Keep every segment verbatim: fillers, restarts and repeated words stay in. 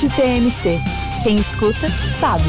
T M C. Quem escuta, sabe.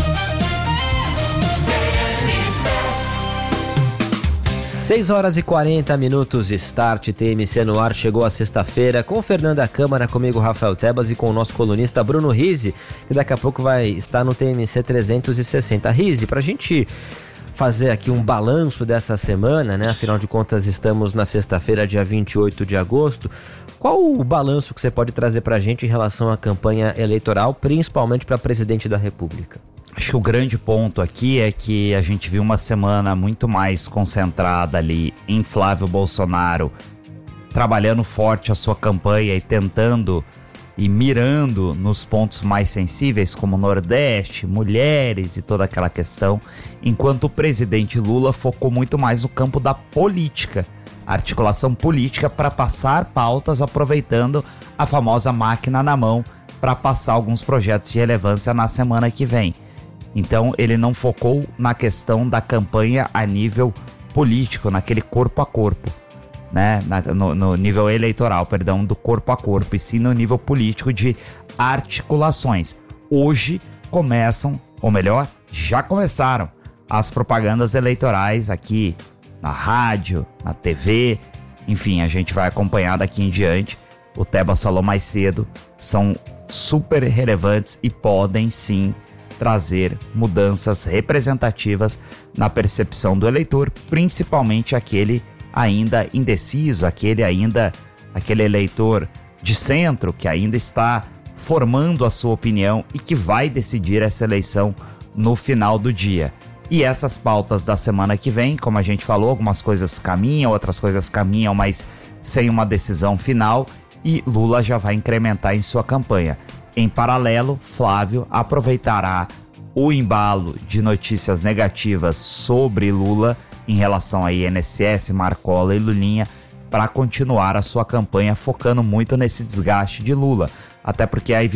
seis horas e quarenta minutos, Start T M C no ar. Chegou a sexta-feira com Fernanda Câmara, comigo Rafael Tebas e com o nosso colunista Bruno Rizzi, que daqui a pouco vai estar no T M C trezentos e sessenta. Rizzi, pra gente fazer aqui um balanço dessa semana, né? Afinal de contas, estamos na sexta-feira, dia vinte e oito de agosto. Qual o balanço que você pode trazer pra gente em relação à campanha eleitoral, principalmente para presidente da República? Acho que o grande ponto aqui é que a gente viu uma semana muito mais concentrada ali em Flávio Bolsonaro, trabalhando forte a sua campanha e tentando e mirando nos pontos mais sensíveis, como Nordeste, mulheres e toda aquela questão, enquanto o presidente Lula focou muito mais no campo da política, articulação política para passar pautas, aproveitando a famosa máquina na mão para passar alguns projetos de relevância na semana que vem. Então ele não focou na questão da campanha a nível político, naquele corpo a corpo, né? Na, no, no nível eleitoral, perdão, do corpo a corpo, e sim no nível político de articulações. Hoje começam, ou melhor, já começaram as propagandas eleitorais aqui na rádio, na T V, enfim, a gente vai acompanhar daqui em diante. O Tebas falou mais cedo, são super relevantes e podem sim trazer mudanças representativas na percepção do eleitor, principalmente aquele ainda indeciso, aquele ainda aquele eleitor de centro que ainda está formando a sua opinião e que vai decidir essa eleição no final do dia. E essas pautas da semana que vem, como a gente falou, algumas coisas caminham, outras coisas caminham, mas sem uma decisão final, e Lula já vai incrementar em sua campanha. Em paralelo, Flávio aproveitará o embalo de notícias negativas sobre Lula em relação a I N S S, Marcola e Lulinha para continuar a sua campanha focando muito nesse desgaste de Lula. Até porque a,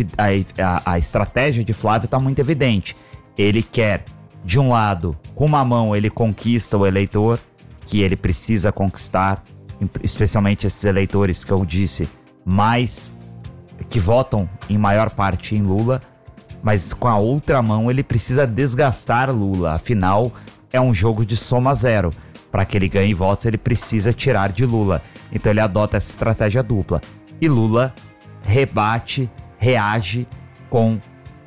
a, a estratégia de Flávio está muito evidente. Ele quer, de um lado, com uma mão ele conquista o eleitor que ele precisa conquistar, especialmente esses eleitores que eu disse, mais que votam em maior parte em Lula, mas com a outra mão ele precisa desgastar Lula, afinal é um jogo de soma zero. Para que ele ganhe votos ele precisa tirar de Lula, então ele adota essa estratégia dupla. E Lula rebate, reage com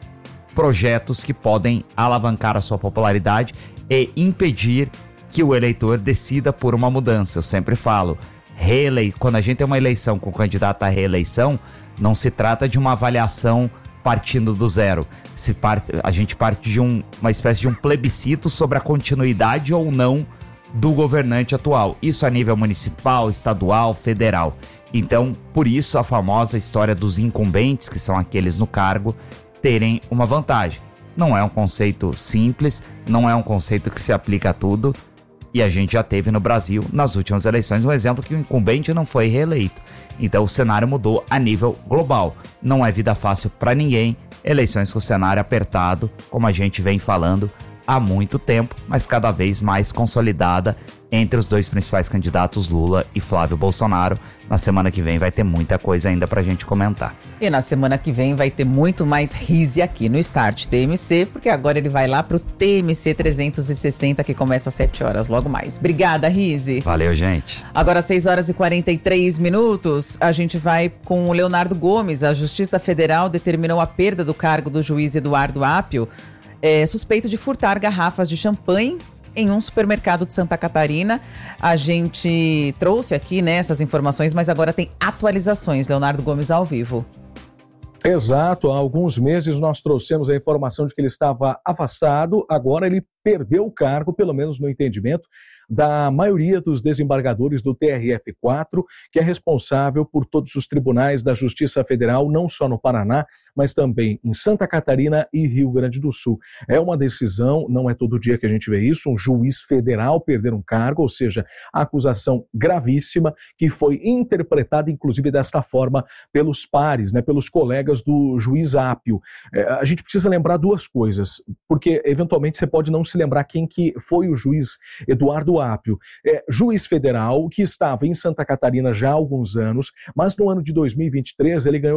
projetos que podem alavancar a sua popularidade e impedir que o eleitor decida por uma mudança. Eu sempre falo, reelei... quando a gente tem uma eleição com candidato à reeleição, não se trata de uma avaliação partindo do zero. Se parte, a gente parte de um, uma espécie de um plebiscito sobre a continuidade ou não do governante atual. Isso a nível municipal, estadual, federal. Então, por isso a famosa história dos incumbentes, que são aqueles no cargo, terem uma vantagem. Não é um conceito simples, não é um conceito que se aplica a tudo. E a gente já teve no Brasil, nas últimas eleições, um exemplo que o incumbente não foi reeleito. Então o cenário mudou a nível global. Não é vida fácil para ninguém. Eleições com cenário apertado, como a gente vem falando há muito tempo, mas cada vez mais consolidada entre os dois principais candidatos, Lula e Flávio Bolsonaro. Na semana que vem vai ter muita coisa ainda pra gente comentar. E na semana que vem vai ter muito mais Rizzi aqui no Start T M C, porque agora ele vai lá pro T M C trezentos e sessenta, que começa às sete horas, logo mais. Obrigada, Rizzi. Valeu, gente. Agora, seis horas e quarenta e três minutos, a gente vai com o Leonardo Gomes. A Justiça Federal determinou a perda do cargo do juiz Eduardo Apio, é, suspeito de furtar garrafas de champanhe em um supermercado de Santa Catarina. A gente trouxe aqui, né, essas informações, mas agora tem atualizações. Leonardo Gomes ao vivo. Exato, há alguns meses nós trouxemos a informação de que ele estava afastado, agora ele perdeu o cargo, pelo menos no entendimento da maioria dos desembargadores do T R F quatro, que é responsável por todos os tribunais da Justiça Federal, não só no Paraná, mas também em Santa Catarina e Rio Grande do Sul. É uma decisão, não é todo dia que a gente vê isso, um juiz federal perder um cargo, ou seja, a acusação gravíssima que foi interpretada, inclusive, desta forma pelos pares, né, pelos colegas do juiz Apio. É, a gente precisa lembrar duas coisas, porque eventualmente você pode não se lembrar quem que foi o juiz Eduardo Apio. É, juiz federal que estava em Santa Catarina já há alguns anos, mas no ano de dois mil e vinte e três ele ganhou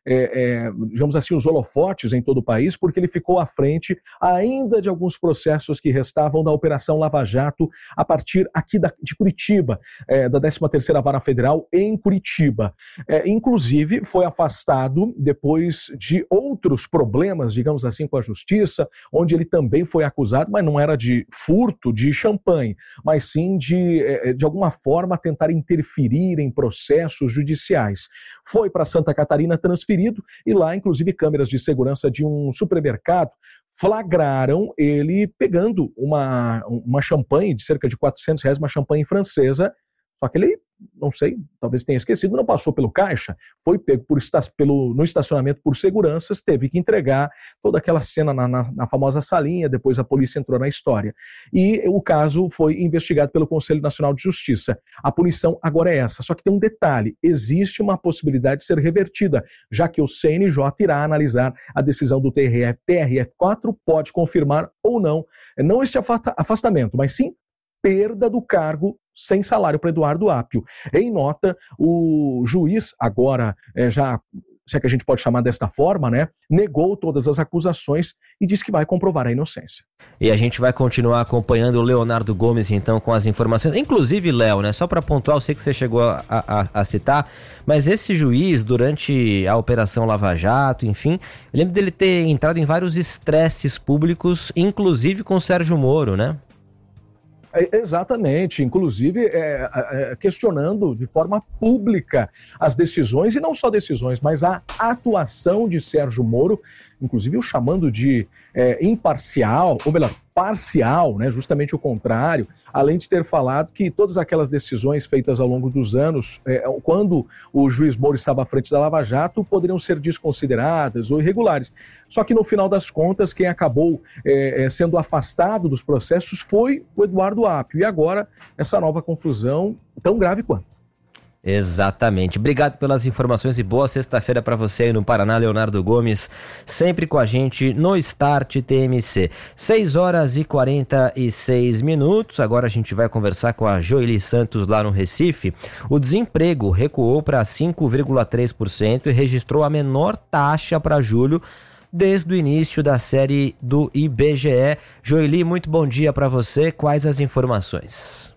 é, é, digamos assim, os holofotes em todo o país, porque ele ficou à frente ainda de alguns processos que restavam da Operação Lava Jato a partir aqui da, de Curitiba, é, da décima terceira Vara Federal em Curitiba. É, inclusive, foi afastado depois de outros problemas, digamos assim, com a Justiça, onde ele também foi acusado, mas não era de furto de champanhe, mas sim de, de alguma forma, tentar interferir em processos judiciais. Foi para Santa Catarina transferido e lá, inclusive, câmeras de segurança de um supermercado flagraram ele pegando uma, uma champanhe de cerca de quatrocentos reais, uma champanhe francesa, só que ele, não sei, talvez tenha esquecido, não passou pelo caixa, foi pego por, pelo, no estacionamento por seguranças, teve que entregar toda aquela cena na, na, na famosa salinha, depois a polícia entrou na história. E o caso foi investigado pelo Conselho Nacional de Justiça. A punição agora é essa, só que tem um detalhe, existe uma possibilidade de ser revertida, já que o C N J irá analisar a decisão do T R F. T R F quatro pode confirmar ou não, não este afastamento, mas sim perda do cargo sem salário para Eduardo Apio. Em nota, o juiz, agora é, já, se é que a gente pode chamar desta forma, né, negou todas as acusações e disse que vai comprovar a inocência. E a gente vai continuar acompanhando o Leonardo Gomes, então, com as informações. Inclusive, Léo, né, só para pontuar, eu sei que você chegou a, a, a citar, mas esse juiz, durante a Operação Lava Jato, enfim, eu lembro dele ter entrado em vários estresses públicos, inclusive com o Sérgio Moro, né? Exatamente, inclusive é, é, questionando de forma pública as decisões, e não só decisões, mas a atuação de Sérgio Moro, inclusive o chamando de é, imparcial, ou melhor, parcial, né, justamente o contrário, além de ter falado que todas aquelas decisões feitas ao longo dos anos, é, quando o juiz Moro estava à frente da Lava Jato, poderiam ser desconsideradas ou irregulares. Só que no final das contas, quem acabou é, sendo afastado dos processos foi o Eduardo Apio. E agora, essa nova confusão tão grave quanto. Exatamente. Obrigado pelas informações e boa sexta-feira para você aí no Paraná, Leonardo Gomes, sempre com a gente no Start T M C. seis horas e quarenta e seis minutos. Agora a gente vai conversar com a Joely Santos lá no Recife. O desemprego recuou para cinco vírgula três por cento e registrou a menor taxa para julho desde o início da série do I B G E. Joely, muito bom dia para você. Quais as informações?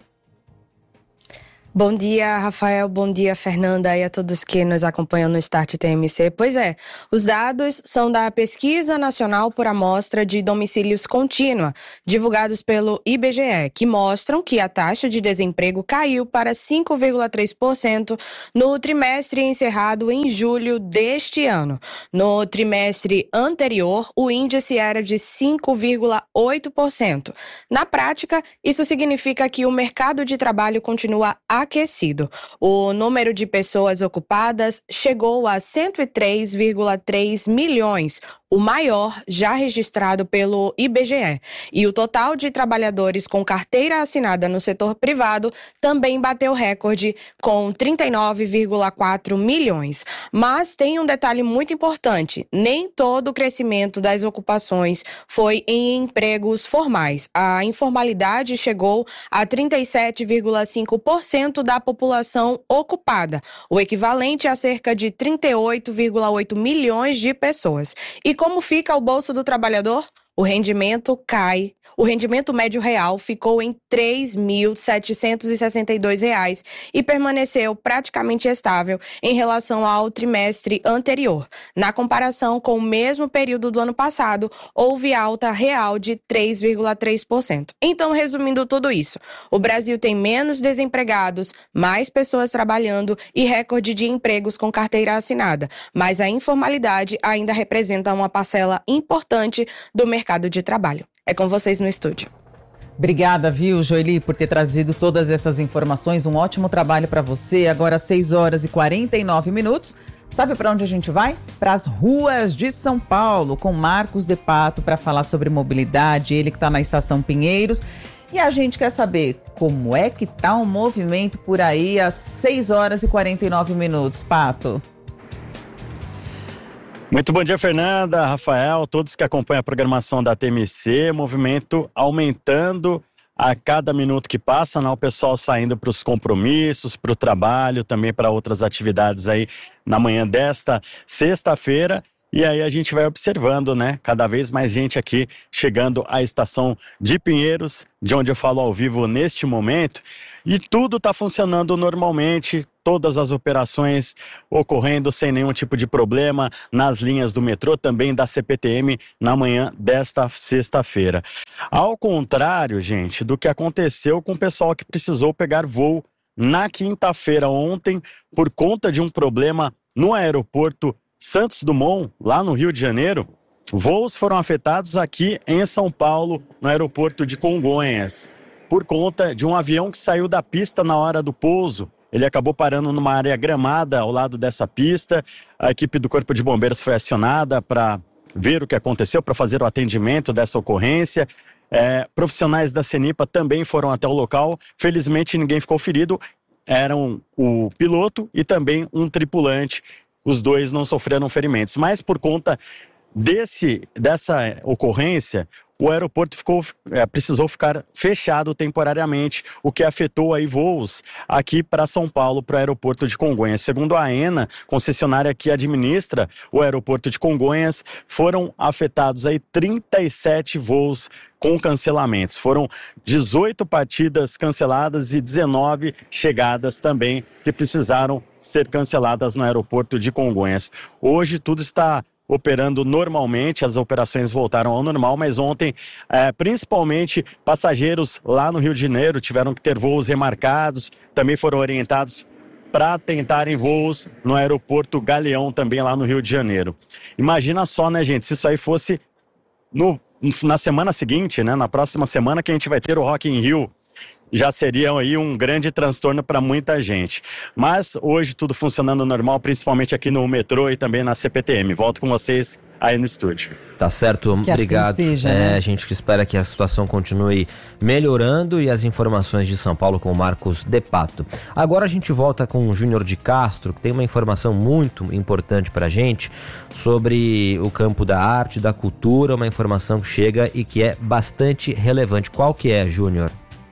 Bom dia, Rafael. Bom dia, Fernanda, e a todos que nos acompanham no Start T M C. Pois é, os dados são da Pesquisa Nacional por Amostra de Domicílios Contínua, divulgados pelo I B G E, que mostram que a taxa de desemprego caiu para cinco vírgula três por cento no trimestre encerrado em julho deste ano. No trimestre anterior, o índice era de cinco vírgula oito por cento. Na prática, isso significa que o mercado de trabalho continua aquecido. O número de pessoas ocupadas chegou a cento e três vírgula três milhões, o maior já registrado pelo I B G E. E o total de trabalhadores com carteira assinada no setor privado também bateu recorde, com trinta e nove vírgula quatro milhões. Mas tem um detalhe muito importante: nem todo o crescimento das ocupações foi em empregos formais. A informalidade chegou a trinta e sete vírgula cinco por cento da população ocupada, o equivalente a cerca de trinta e oito vírgula oito milhões de pessoas. E como fica o bolso do trabalhador? O rendimento cai. O rendimento médio real ficou em três mil setecentos e sessenta e dois reais e permaneceu praticamente estável em relação ao trimestre anterior. Na comparação com o mesmo período do ano passado, houve alta real de três vírgula três por cento. Então, resumindo tudo isso, o Brasil tem menos desempregados, mais pessoas trabalhando e recorde de empregos com carteira assinada, mas a informalidade ainda representa uma parcela importante do mercado de trabalho. É com vocês no estúdio. Obrigada, viu, Joely, por ter trazido todas essas informações. Um ótimo trabalho para você. Agora, seis horas e quarenta e nove minutos. Sabe para onde a gente vai? Para as ruas de São Paulo, com Marcos de Pato, para falar sobre mobilidade. Ele que está na Estação Pinheiros. E a gente quer saber como é que tá o movimento por aí às seis horas e quarenta e nove minutos, Pato. Muito bom dia, Fernanda, Rafael, todos que acompanham a programação da T M C. Movimento aumentando a cada minuto que passa, né, o pessoal saindo para os compromissos, para o trabalho, também para outras atividades aí na manhã desta sexta-feira. E aí a gente vai observando, né, cada vez mais gente aqui chegando à estação de Pinheiros, de onde eu falo ao vivo neste momento. E tudo está funcionando normalmente, todas as operações ocorrendo sem nenhum tipo de problema nas linhas do metrô, também da C P T M, na manhã desta sexta-feira. Ao contrário, gente, do que aconteceu com o pessoal que precisou pegar voo na quinta-feira ontem, por conta de um problema no aeroporto Santos Dumont, lá no Rio de Janeiro. Voos foram afetados aqui em São Paulo, no aeroporto de Congonhas, por conta de um avião que saiu da pista na hora do pouso. Ele acabou parando numa área gramada ao lado dessa pista. A equipe do Corpo de Bombeiros foi acionada para ver o que aconteceu, para fazer o atendimento dessa ocorrência. É, profissionais da CENIPA também foram até o local. Felizmente ninguém ficou ferido. Eram o piloto e também um tripulante. Os dois não sofreram ferimentos. Mas por conta desse, dessa ocorrência, o aeroporto ficou, é, precisou ficar fechado temporariamente, o que afetou aí voos aqui para São Paulo, para o aeroporto de Congonhas. Segundo a AENA, concessionária que administra o aeroporto de Congonhas, foram afetados aí trinta e sete voos com cancelamentos. Foram dezoito partidas canceladas e dezenove chegadas também que precisaram ser canceladas no aeroporto de Congonhas. Hoje tudo está operando normalmente, as operações voltaram ao normal, mas ontem, é, principalmente passageiros lá no Rio de Janeiro tiveram que ter voos remarcados, também foram orientados para tentarem voos no aeroporto Galeão, também lá no Rio de Janeiro. Imagina só, né, gente, se isso aí fosse no, na semana seguinte, né, na próxima semana que a gente vai ter o Rock in Rio, já seria aí um grande transtorno para muita gente. Mas hoje tudo funcionando normal, principalmente aqui no metrô e também na C P T M. Volto com vocês aí no estúdio. Tá certo, que obrigado. Assim seja, é, né? A gente espera que a situação continue melhorando e as informações de São Paulo com o Marcos De Pato. Agora a gente volta com o Júnior de Castro, que tem uma informação muito importante pra gente sobre o campo da arte, da cultura, uma informação que chega e que é bastante relevante. Qual que é, Júnior?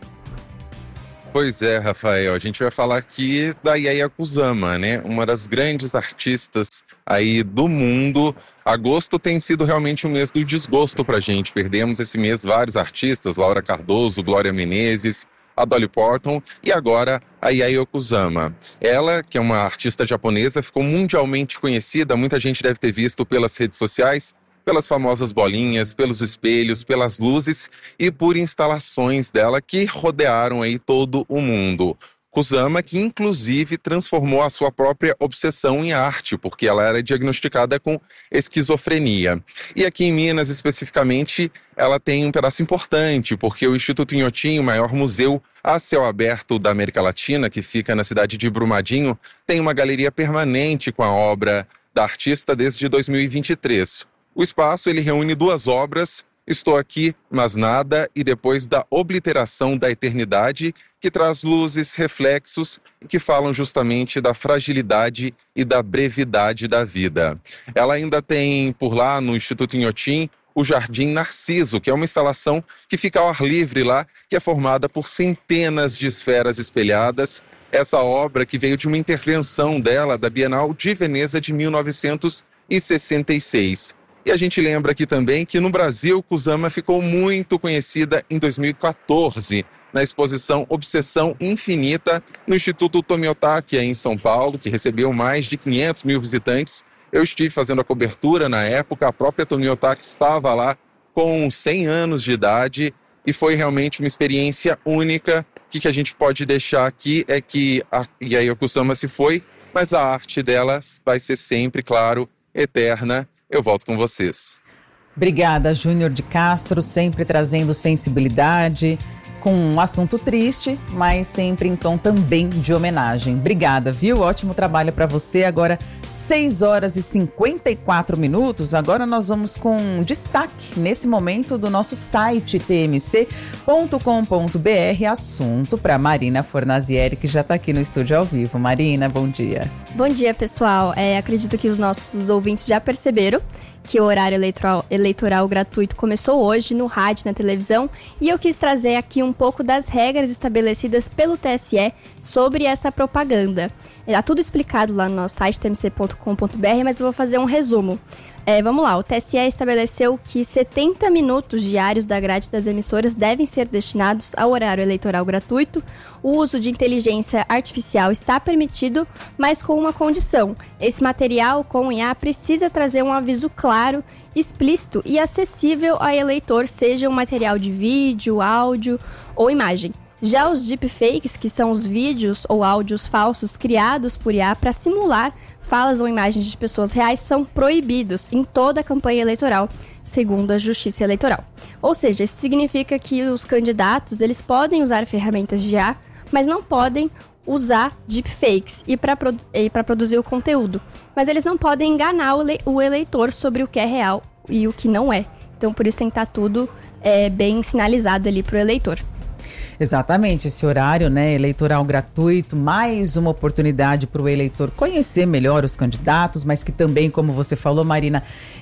Pois é, Rafael, a gente vai falar aqui da Yaya Kusama, né? Uma das grandes artistas aí do mundo. Agosto tem sido realmente um mês do desgosto pra gente. Perdemos esse mês vários artistas, Laura Cardoso, Glória Menezes, a Dolly Parton e agora a Yaya Kusama. Ela, que é uma artista japonesa, ficou mundialmente conhecida, muita gente deve ter visto pelas redes sociais, pelas famosas bolinhas, pelos espelhos, pelas luzes e por instalações dela que rodearam aí todo o mundo. Kusama, que inclusive transformou a sua própria obsessão em arte, porque ela era diagnosticada com esquizofrenia. E aqui em Minas, especificamente, ela tem um pedaço importante, porque o Instituto Inhotim, o maior museu a céu aberto da América Latina, que fica na cidade de Brumadinho, tem uma galeria permanente com a obra da artista desde dois mil e vinte e três. O espaço ele reúne duas obras, Estou Aqui, Mas Nada, e Depois da Obliteração da Eternidade, que traz luzes, reflexos e que falam justamente da fragilidade e da brevidade da vida. Ela ainda tem por lá no Instituto Inhotim o Jardim Narciso, que é uma instalação que fica ao ar livre lá, que é formada por centenas de esferas espelhadas. Essa obra que veio de uma intervenção dela da Bienal de Veneza de mil novecentos e sessenta e seis. E a gente lembra aqui também que no Brasil, Kusama ficou muito conhecida em dois mil e quatorze, na exposição Obsessão Infinita, no Instituto Tomiotaki, em São Paulo, que recebeu mais de quinhentos mil visitantes. Eu estive fazendo a cobertura na época, a própria Tomiotaki estava lá com cem anos de idade e foi realmente uma experiência única. O que, que a gente pode deixar aqui é que a Yaya Kusama se foi, mas a arte dela vai ser sempre, claro, eterna. Eu volto com vocês. Obrigada, Júnior de Castro, sempre trazendo sensibilidade, com um assunto triste, mas sempre em tom também de homenagem. Obrigada, viu? Ótimo trabalho para você. Agora, seis horas e cinquenta e quatro minutos. Agora nós vamos com destaque, nesse momento, do nosso site t m c ponto com ponto b r. Assunto para Marina Fornazieri, que já está aqui no estúdio ao vivo. Marina, bom dia. Bom dia, pessoal. É, acredito que os nossos ouvintes já perceberam que o horário eleitoral, eleitoral gratuito começou hoje no rádio e na televisão, e eu quis trazer aqui um pouco das regras estabelecidas pelo T S E sobre essa propaganda. Está tudo explicado lá no nosso site t m c ponto com ponto b r, mas eu vou fazer um resumo. É, vamos lá, o T S E estabeleceu que setenta minutos diários da grade das emissoras devem ser destinados ao horário eleitoral gratuito. O uso de inteligência artificial está permitido, mas com uma condição. Esse material com I A precisa trazer um aviso claro, explícito e acessível ao eleitor, seja um material de vídeo, áudio ou imagem. Já os deepfakes, que são os vídeos ou áudios falsos criados por I A para simular falas ou imagens de pessoas reais, são proibidos em toda a campanha eleitoral, segundo a Justiça Eleitoral. Ou seja, isso significa que os candidatos eles podem usar ferramentas de I A, mas não podem usar deepfakes e para produ- produzir o conteúdo. Mas eles não podem enganar o, le- o eleitor sobre o que é real e o que não é. Então, por isso tem que estar tudo é, bem sinalizado ali para o eleitor. Exatamente, esse horário, né, eleitoral gratuito, mais uma oportunidade para o eleitor conhecer melhor os candidatos, mas que também, como você falou, Marina,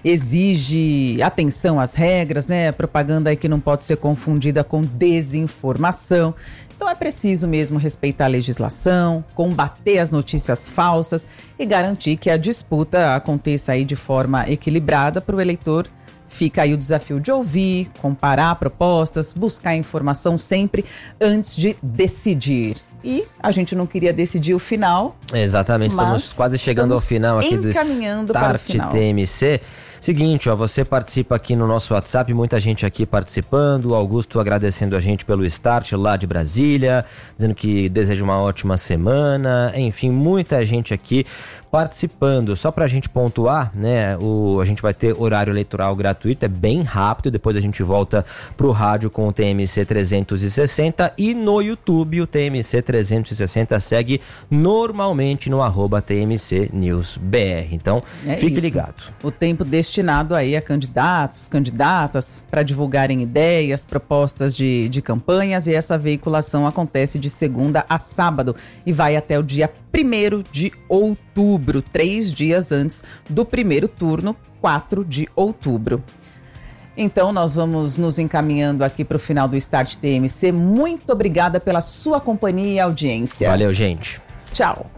exige atenção às regras, né, propaganda aí que não pode ser confundida com desinformação. Então é preciso mesmo respeitar a legislação, combater as notícias falsas e garantir que a disputa aconteça aí de forma equilibrada para o eleitor. Fica aí o desafio de ouvir, comparar propostas, buscar informação sempre antes de decidir. E a gente não queria decidir o final. Exatamente, estamos quase chegando ao final aqui do Start T M C. Seguinte, ó, você participa aqui no nosso WhatsApp, muita gente aqui participando, o Augusto agradecendo a gente pelo Start lá de Brasília, dizendo que deseja uma ótima semana, enfim, muita gente aqui participando. Só pra gente pontuar, né, o, a gente vai ter horário eleitoral gratuito, é bem rápido, depois a gente volta pro rádio com o T M C trezentos e sessenta e no YouTube o T M C trezentos e sessenta segue normalmente no arroba T M C News B R, então é fique isso. ligado. O tempo destinado aí a candidatos, candidatas para divulgarem ideias, propostas de, de campanhas, e essa veiculação acontece de segunda a sábado e vai até o dia primeiro de outubro, três dias antes do primeiro turno, quatro de outubro. Então, nós vamos nos encaminhando aqui para o final do Start T M C. Muito obrigada pela sua companhia e audiência. Valeu, gente. Tchau.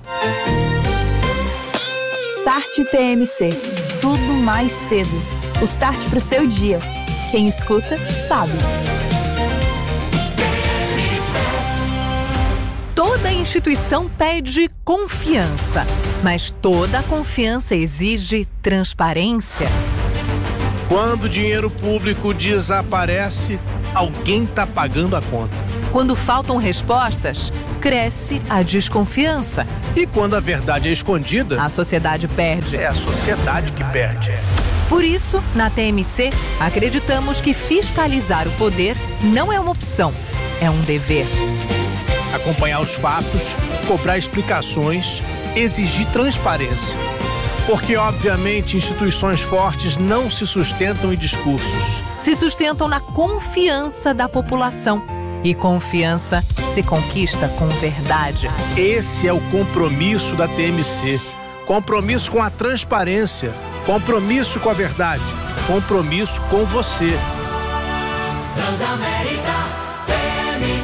Start T M C. Tudo mais cedo. O start para o seu dia. Quem escuta, sabe. Toda instituição pede confiança, mas toda confiança exige transparência. Quando o dinheiro público desaparece, alguém está pagando a conta. Quando faltam respostas, cresce a desconfiança. E quando a verdade é escondida, a sociedade perde. É a sociedade que perde. Por isso, na T M C, acreditamos que fiscalizar o poder não é uma opção, é um dever. Acompanhar os fatos, cobrar explicações, exigir transparência. Porque, obviamente, instituições fortes não se sustentam em discursos. Se sustentam na confiança da população. E confiança se conquista com verdade. Esse é o compromisso da T M C. Compromisso com a transparência. Compromisso com a verdade. Compromisso com você. Transamérica T M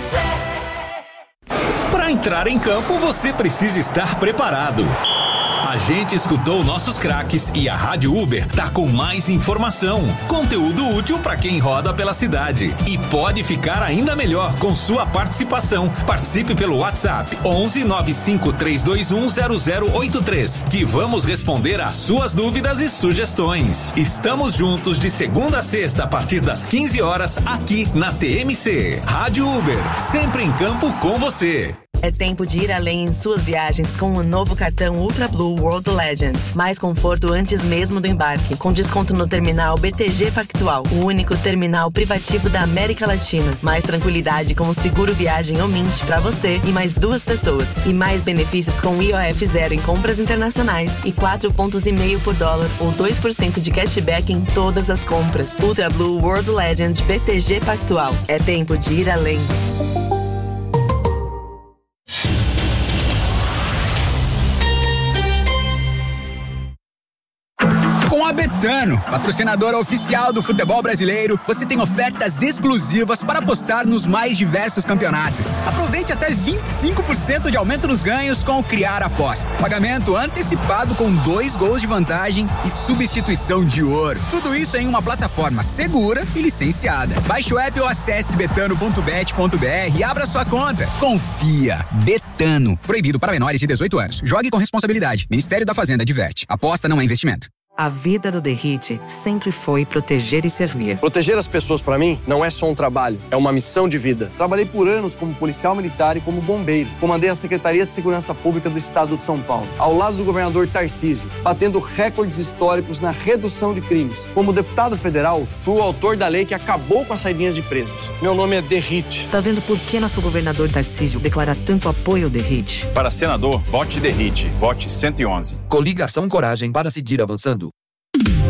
C. Para entrar em campo, você precisa estar preparado. A gente escutou nossos craques e a Rádio Uber tá com mais informação, conteúdo útil para quem roda pela cidade e pode ficar ainda melhor com sua participação. Participe pelo WhatsApp onze nove cinco três dois um zero zero oito três, que vamos responder às suas dúvidas e sugestões. Estamos juntos de segunda a sexta a partir das quinze horas aqui na T M C. Rádio Uber, sempre em campo com você. É tempo de ir além em suas viagens com o novo cartão Ultra Blue World Legend. Mais conforto antes mesmo do embarque, com desconto no terminal B T G Pactual, o único terminal privativo da América Latina. Mais tranquilidade com o seguro viagem Omint para você e mais duas pessoas. E mais benefícios com I O F zero em compras internacionais e quatro pontos e meio por dólar ou dois por cento de cashback em todas as compras. Ultra Blue World Legend B T G Pactual. É tempo de ir além. Com a B Betano, patrocinadora oficial do futebol brasileiro, você tem ofertas exclusivas para apostar nos mais diversos campeonatos. Aproveite até vinte e cinco por cento de aumento nos ganhos com o Criar Aposta. Pagamento antecipado com dois gols de vantagem e substituição de ouro. Tudo isso em uma plataforma segura e licenciada. Baixe o app ou acesse betano ponto bet ponto br e abra sua conta. Confia. Betano. Proibido para menores de dezoito anos. Jogue com responsabilidade. Ministério da Fazenda adverte. Aposta não é investimento. A vida do Derrite sempre foi proteger e servir. Proteger as pessoas, para mim, não é só um trabalho, é uma missão de vida. Trabalhei por anos como policial militar e como bombeiro. Comandei a Secretaria de Segurança Pública do Estado de São Paulo, ao lado do governador Tarcísio, batendo recordes históricos na redução de crimes. Como deputado federal, fui o autor da lei que acabou com as saidinhas de presos. Meu nome é Derrite. Tá vendo por que nosso governador Tarcísio declara tanto apoio ao Derrite? Para senador, vote Derrite. Vote cento e onze. Coligação Coragem para seguir avançando.